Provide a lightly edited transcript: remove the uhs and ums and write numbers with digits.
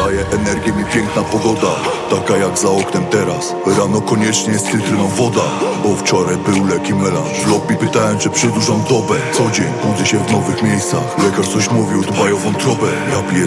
daje energię mi piękna pogoda, taka jak za oknem teraz. Rano koniecznie z cytryną woda, bo wczoraj był leki melanż. W lobby pytałem, czy przedłużam dobę. Co dzień budzę się w nowych miejscach. Lekarz coś mówił, dbaj o wątrobę. Ja piję